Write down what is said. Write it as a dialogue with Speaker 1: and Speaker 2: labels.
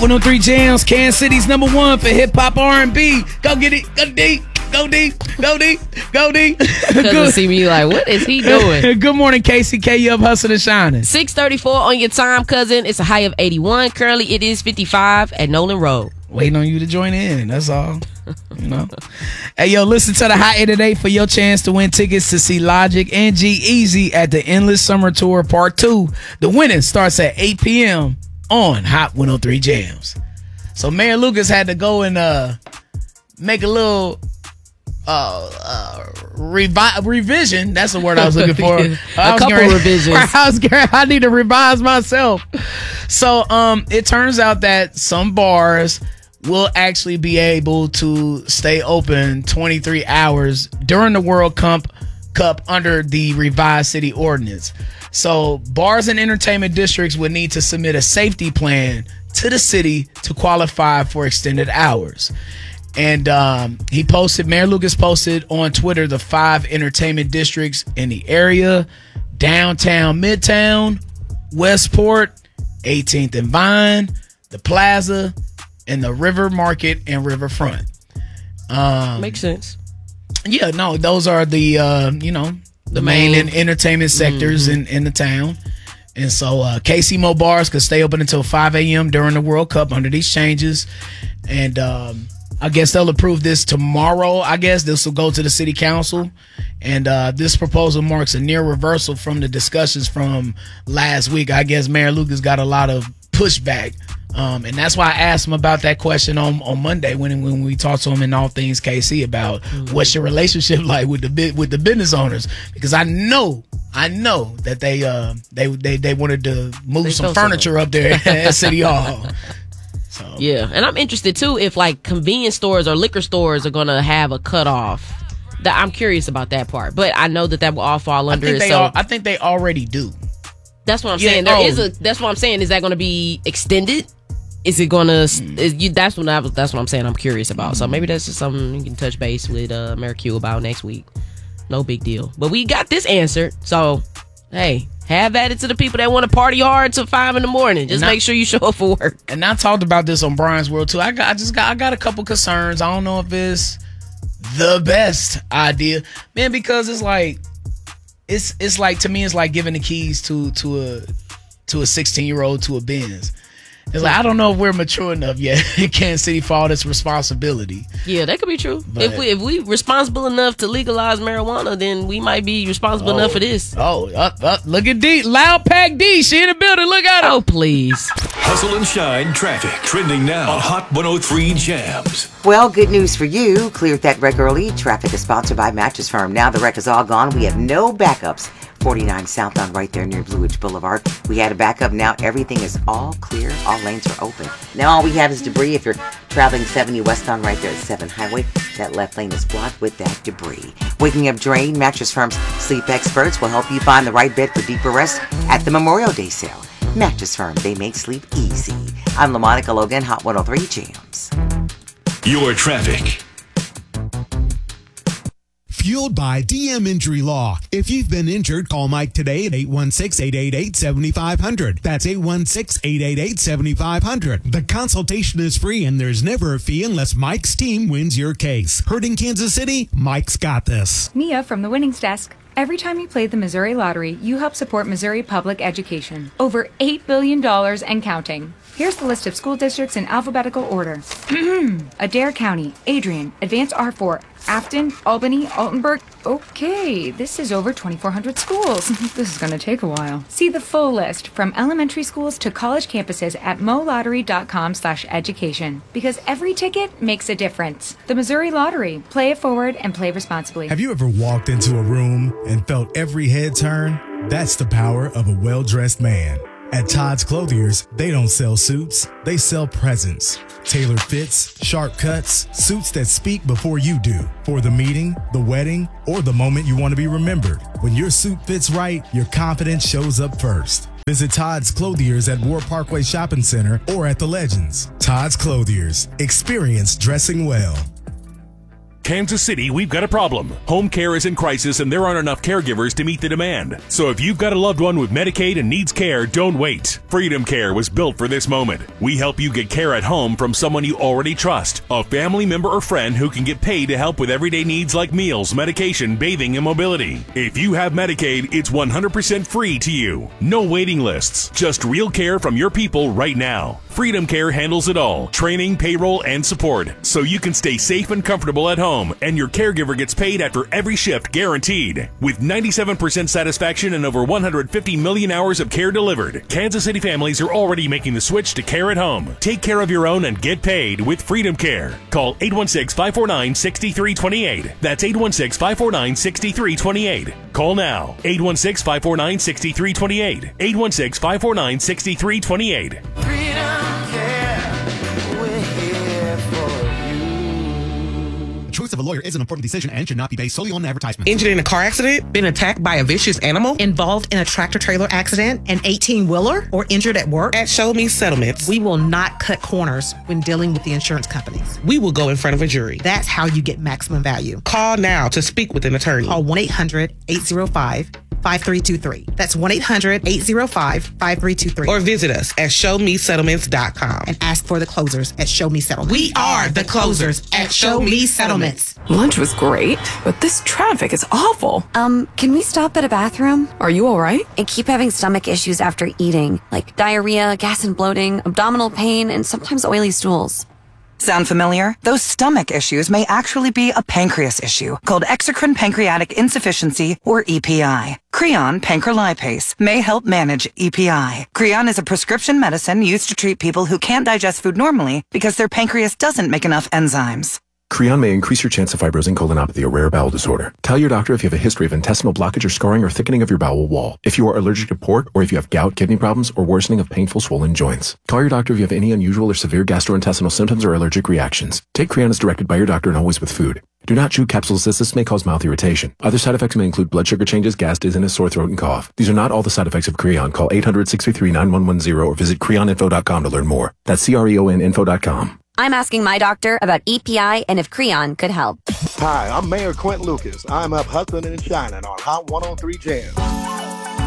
Speaker 1: 103 Jams, Kansas City's #1 for hip hop R&B. Go get it. Go deep. Go deep. Go deep. Go deep.
Speaker 2: Cousin see me like, what is he doing?
Speaker 1: Good morning, KCK. You up hustling and shining.
Speaker 2: 6:34 on your time, cousin. It's a high of 81. Currently, it is 55 at Nolan Road.
Speaker 1: Waiting on you to join in. That's all. You know. Hey, yo, listen to the Hot 8 today for your chance to win tickets to see Logic and G-Eazy at the Endless Summer Tour Part 2. The winning starts at 8 p.m. on Hot 103 Jams. So Mayor Lucas had to go and make a little revision. That's the word I was looking for.
Speaker 2: A couple revisions.
Speaker 1: I need to revise myself. So it turns out that some bars will actually be able to stay open 23 hours during the World Cup under the revised city ordinance. So bars and entertainment districts would need to submit a safety plan to the city to qualify for extended hours. And Mayor Lucas posted on Twitter the 5 entertainment districts in the area: downtown Midtown, Westport, 18th and Vine, the Plaza, and the River Market and Riverfront.
Speaker 2: Makes sense.
Speaker 1: Yeah, no, those are the the main entertainment sectors in the town. And so KC Mo bars could stay open until 5 a.m. during the World Cup under these changes. And I guess they'll approve this tomorrow. I guess this will go to the city council. And this proposal marks a near reversal from the discussions from last week. I guess Mayor Lucas got a lot of pushback. And that's why I asked him about that question on Monday when we talked to him in All Things KC about what's your relationship like with the business owners, because I know that they wanted to move some furniture up there at City Hall. So. Yeah,
Speaker 2: and I'm interested too if like convenience stores or liquor stores are gonna have a cutoff. I'm curious about that part, but I know that will all fall under it.
Speaker 1: I think they already do.
Speaker 2: That's what I'm saying. That's what I'm saying. Is that going to be extended? Is it going to? That's what I'm saying. I'm curious about. So maybe that's just something you can touch base with Mayor Q about next week. No big deal. But we got this answered. So hey, have at it to the people that want to party hard till 5 a.m. Just make sure you show up for work.
Speaker 1: And I talked about this on Brian's World too. I got a couple concerns. I don't know if it's the best idea, man, because it's like. It's like, to me, it's like giving the keys to a 16-year-old to a Benz. It's like, I don't know if we're mature enough yet in Kansas City for all this responsibility.
Speaker 2: Yeah, that could be true. But if we responsible enough to legalize marijuana, then we might be responsible enough for this.
Speaker 1: Look at D. Loud Pack D. She in the building. Look at her.
Speaker 2: Oh, please.
Speaker 3: Hustle and Shine traffic trending now on Hot 103 Jams.
Speaker 4: Well, good news for you. Cleared that wreck early. Traffic is sponsored by Mattress Firm. Now the wreck is all gone. We have no backups. 49 southbound right there near Blue Ridge Boulevard. We had a backup. Now everything is all clear. All lanes are open. Now all we have is debris. If you're traveling 70 westbound right there at 7 Highway, that left lane is blocked with that debris. Waking up drained, Mattress Firm's sleep experts will help you find the right bed for deeper rest at the Memorial Day sale. Mattress Firm, they make sleep easy. I'm LaMonica Logan, Hot 103 Jams.
Speaker 3: Your traffic.
Speaker 5: Fueled by DM Injury Law. If you've been injured, call Mike today at 816-888-7500. That's 816-888-7500. The consultation is free and there's never a fee unless Mike's team wins your case. Hurting Kansas City? Mike's got this.
Speaker 6: Mia from the Winnings Desk. Every time you play the Missouri Lottery, you help support Missouri public education. Over $8 billion and counting. Here's the list of school districts in alphabetical order. Adair County, Adrian, Advanced R4, Afton, Albany, Altenburg. Okay, this is over 2,400 schools. This is going to take a while. See the full list from elementary schools to college campuses at molottery.com/education. Because every ticket makes a difference. The Missouri Lottery. Play it forward and play responsibly.
Speaker 5: Have you ever walked into a room and felt every head turn? That's the power of a well-dressed man. At Todd's Clothiers, they don't sell suits, they sell presents. Tailored fits, sharp cuts, suits that speak before you do. For the meeting, the wedding, or the moment you want to be remembered. When your suit fits right, your confidence shows up first. Visit Todd's Clothiers at War Parkway Shopping Center or at The Legends. Todd's Clothiers. Experience dressing well.
Speaker 7: Kansas City, we've got a problem. Home care is in crisis and there aren't enough caregivers to meet the demand. So if you've got a loved one with Medicaid and needs care, don't wait. Freedom Care was built for this moment. We help you get care at home from someone you already trust, a family member or friend who can get paid to help with everyday needs like meals, medication, bathing, and mobility. If you have Medicaid, it's 100% free to you. No waiting lists, just real care from your people right now. Freedom Care handles it all, training, payroll, and support, so you can stay safe and comfortable at home, and your caregiver gets paid after every shift guaranteed. With 97% satisfaction and over 150 million hours of care delivered, Kansas City families are already making the switch to care at home. Take care of your own and get paid with Freedom Care. Call 816-549-6328. That's 816-549-6328. Call now. 816-549-6328. 816-549-6328.
Speaker 8: The choice of a lawyer is an important decision and should not be based solely on advertisements.
Speaker 9: Injured in a car accident? Been attacked by a vicious animal?
Speaker 10: Involved in a tractor-trailer accident? An 18-wheeler? Or injured at work?
Speaker 9: At Show Me Settlements,
Speaker 10: we will not cut corners when dealing with the insurance companies.
Speaker 9: We will go in front of a jury.
Speaker 10: That's how you get maximum value.
Speaker 9: Call now to speak with an attorney.
Speaker 10: Call 1-800-805-5323. That's 1-800-805-5323.
Speaker 9: Or visit us at showmesettlements.com.
Speaker 10: And ask for the closers at Show Me Settlements.
Speaker 9: We are the closers at Show Me Settlements.
Speaker 11: Lunch was great, but this traffic is awful.
Speaker 12: Can we stop at a bathroom?
Speaker 11: Are you all right?
Speaker 12: I keep having stomach issues after eating, like diarrhea, gas and bloating, abdominal pain, and sometimes oily stools.
Speaker 13: Sound familiar? Those stomach issues may actually be a pancreas issue called exocrine pancreatic insufficiency, or EPI. Creon pancrelipase may help manage EPI. Creon is a prescription medicine used to treat people who can't digest food normally because their pancreas doesn't make enough enzymes.
Speaker 14: Creon may increase your chance of fibrosing colonopathy, a rare bowel disorder. Tell your doctor if you have a history of intestinal blockage or scarring or thickening of your bowel wall. If you are allergic to pork, or if you have gout, kidney problems, or worsening of painful swollen joints. Call your doctor if you have any unusual or severe gastrointestinal symptoms or allergic reactions. Take Creon as directed by your doctor and always with food. Do not chew capsules as this may cause mouth irritation. Other side effects may include blood sugar changes, gas, dizziness, sore throat, and cough. These are not all the side effects of Creon. Call 800-633-9110 or visit creoninfo.com to learn more. That's CREONinfo.com.
Speaker 12: I'm asking my doctor about EPI and if Creon could help.
Speaker 15: Hi, I'm Mayor Quint Lucas. I'm up hustling and shining on Hot 103 Jam.